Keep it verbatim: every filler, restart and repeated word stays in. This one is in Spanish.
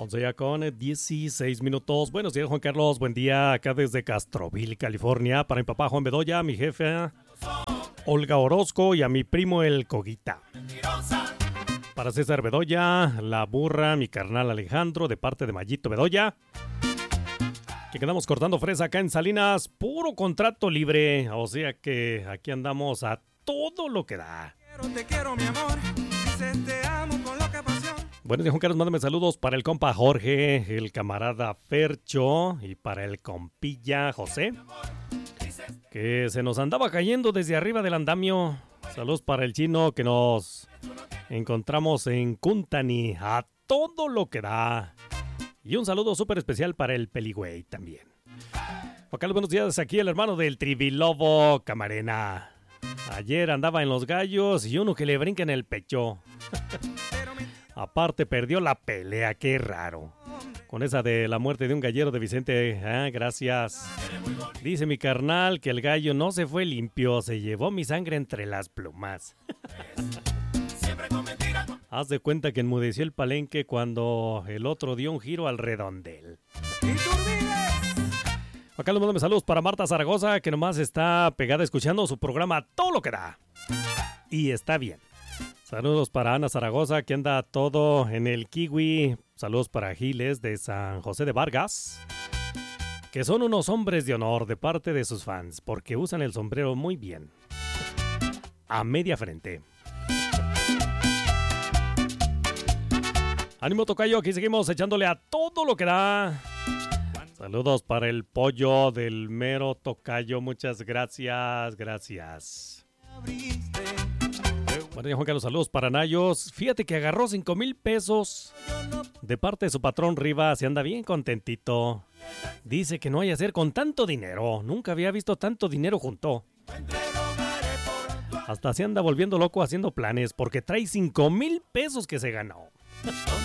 once ya con dieciséis minutos. Buenos días, Juan Carlos. Buen día acá desde Castroville, California. Para mi papá Juan Bedoya, mi jefe Olga Orozco y a mi primo el Coguita. Para César Bedoya, la burra, mi carnal Alejandro, de parte de Mayito Bedoya. Que quedamos cortando fresa acá en Salinas, puro contrato libre. O sea que aquí andamos a todo lo que da. Te quiero, mi amor. Dices te amo con loca pasión. Buenos días, Juan Carlos. Mándame saludos para el compa Jorge, el camarada Fercho y para el compilla José, que se nos andaba cayendo desde arriba del andamio. Saludos para el chino que nos encontramos en Cuntani, a todo lo que da. Y un saludo súper especial para el Peligüey también. Juan Carlos, buenos días. Aquí el hermano del Trivilobo Camarena. Ayer andaba en los gallos y uno que le brinca en el pecho. Aparte perdió la pelea, qué raro. Con esa de la muerte de un gallero de Vicente, ah, gracias. Dice mi carnal que el gallo no se fue limpio, se llevó mi sangre entre las plumas. Haz de cuenta que enmudeció el palenque cuando el otro dio un giro al redondel. Acá les mando saludos para Marta Zaragoza, que nomás está pegada escuchando su programa Todo lo que da. Y está bien. Saludos para Ana Zaragoza, que anda todo en el kiwi. Saludos para Giles de San José de Vargas, que son unos hombres de honor de parte de sus fans, porque usan el sombrero muy bien. A media frente. Ánimo, tocayo, aquí seguimos echándole a todo lo que da. Saludos para el pollo del mero tocayo. Muchas gracias, gracias. Bueno, Juan Carlos, saludos para Nayos. Fíjate que agarró cinco mil pesos de parte de su patrón Rivas y anda bien contentito. Dice que no hay que hacer con tanto dinero. Nunca había visto tanto dinero junto. Hasta se anda volviendo loco haciendo planes porque trae cinco mil pesos que se ganó.